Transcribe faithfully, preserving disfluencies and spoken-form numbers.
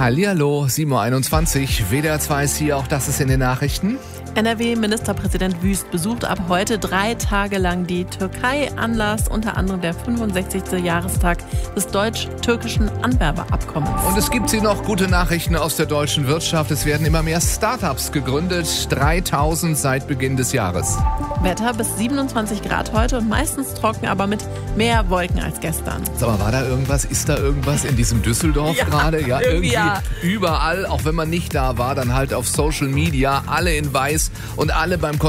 Hallihallo, sieben Uhr einundzwanzig, W D R zwei ist hier, auch das ist in den Nachrichten. N R W-Ministerpräsident Wüst besucht ab heute drei Tage lang die Türkei. Anlass unter anderem der fünfundsechzigste Jahrestag des deutsch-türkischen Anwerbeabkommens. Und es gibt hier noch gute Nachrichten aus der deutschen Wirtschaft. Es werden immer mehr Startups gegründet, dreitausend seit Beginn des Jahres. Wetter bis siebenundzwanzig Grad heute und meistens trocken, aber mit mehr Wolken als gestern. Sag mal, war da irgendwas, ist da irgendwas in diesem Düsseldorf ja, gerade? Ja, irgendwie ja. Überall, auch wenn man nicht da war, dann halt auf Social Media, alle in weiß und alle beim Konzert.